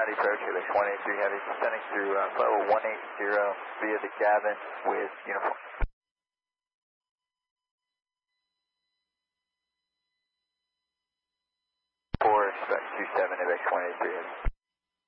approach, Apex 183 Heavy, descending through level 180 via the cabin with uniform. 4, expect 27, Apex 183 Heavy.